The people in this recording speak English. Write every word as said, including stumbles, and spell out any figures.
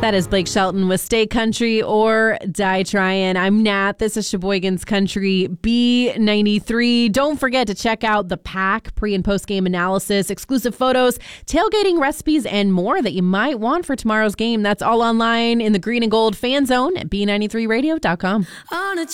That is Blake Shelton with Stay Country or Die Tryin'. I'm Nat. This is Sheboygan's Country B ninety-three. Don't forget to check out the Pack pre- and post-game analysis, exclusive photos, tailgating recipes, and more that you might want for tomorrow's game. That's all online in the green and gold fan zone at B ninety-three radio dot com. On a